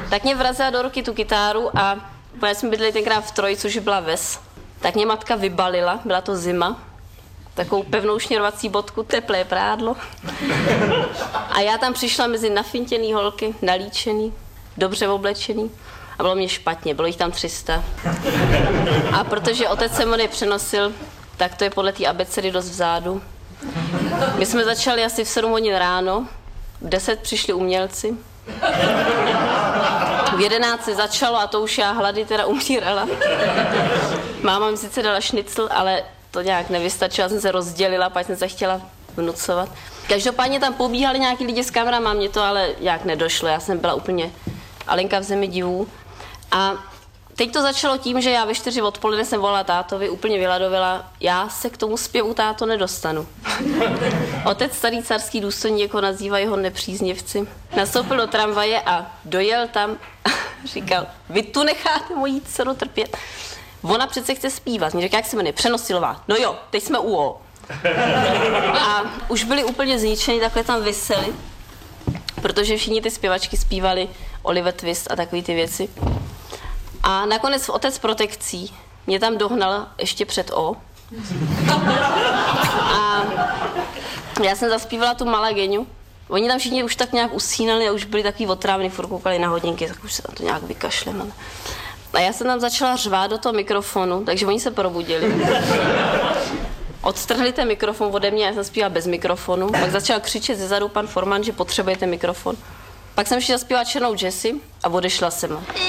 Tak mě vrazila do ruky tu kytáru a když jsme bydleli tenkrát v Troji, což byla ves, tak mě matka vybalila, byla to zima, takovou pevnou šněrovací bodku, teplé prádlo. A já tam přišla mezi nafintěný holky, nalíčený, dobře oblečený. A bylo mě špatně, bylo jich tam 300. A protože otec se mne přenosil, tak to je podle té abecedy dost vzadu. My jsme začali asi v 7 hodin ráno, v 10 přišli umělci. V 11 se začalo a to už já hlady teda umírala. Máma mi sice dala šnicl, ale to nějak nevystačilo, jsem se rozdělila, pak jsem se chtěla vnucovat. Každopádně tam pobíhali nějaký lidi s kamerama, mě to ale nějak nedošlo, já jsem byla úplně Alenka v zemi divů. A teď to začalo tím, že já ve 4 odpoledne jsem volala tátovi, úplně vyladovila, já se k tomu zpěvu táto nedostanu. Otec starý carský důstojník, jako nazývají ho nepříznivci, nastoupil do tramvaje a dojel tam a říkal, vy tu necháte mojí dceru trpět. Ona přece chce zpívat. Mě říká, jak se jmenuje, Přenosilová. No jo, teď jsme u O. A už byli úplně zničeni, takhle tam viseli, protože všichni ty zpěvačky zpívali Oliver Twist a takový ty věci. A nakonec otec protekcí mě tam dohnal ještě před O. A já jsem zaspívala tu Malageňu. Oni tam všichni už tak nějak usínali a už byli takový otrávný, furt koukali na hodinky, tak už se tam to nějak vykašleme. A já jsem tam začala řvát do toho mikrofonu, takže oni se probudili. Odstrhli ten mikrofon ode mě, já jsem zpívala bez mikrofonu, pak začal křičet zezadu pan Forman, že potřebujete mikrofon. Pak jsem šla zaspívat Černou Jessie a odešla jsem.